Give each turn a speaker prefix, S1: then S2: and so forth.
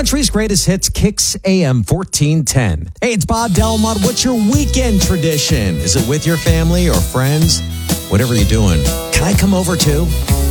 S1: Country's greatest hits, Kicks AM 1410. Hey, it's Bob Delmont. What's your weekend tradition? Is it with your family or friends? Whatever you're doing. Can I come over too?